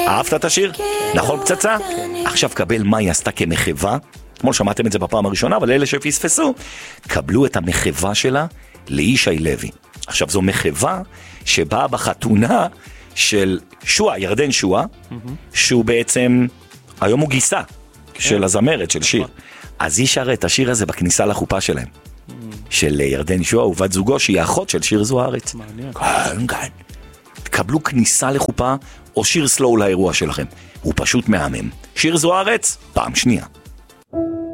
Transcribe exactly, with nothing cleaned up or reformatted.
אהבת את השיר? נכון פצצה? עכשיו קבל מה היא עשתה כמחווה. אתמול שמעתם את זה בפעם הראשונה, אבל אלה שפספסו, קבלו את המחווה שלה לישי לוי. עכשיו זו מחווה שבאה בחתונה של שואה, ירדן שואה, שהוא בעצם, היום הוא גיסה של הזמרת, של שיר. אז היא שרה את השיר הזה בכניסה לחופה שלהם. של ירדן שואה ובת זוגו, שהיא האחות של שיר זוארץ. כן, כן. תקבלו כניסה לחופה, או שיר סלואו לאירוע שלכם. הוא פשוט מהמם. שיר זוארץ, פעם שנייה.